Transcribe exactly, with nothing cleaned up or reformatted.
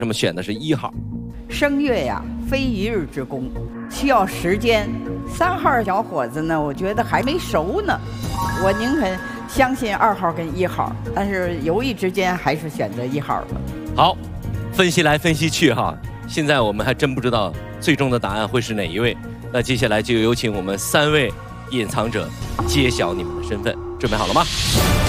那么选的是一号。 声乐呀，非一日之功，需要时间。三号小伙子呢，我觉得还没熟呢，我宁肯相信二号跟一号，但是犹豫之间还是选择一号了。 好，分析来分析去哈，现在我们还真不知道最终的答案会是哪一位。那接下来就有请我们三位隐藏者揭晓你们的身份，准备好了吗？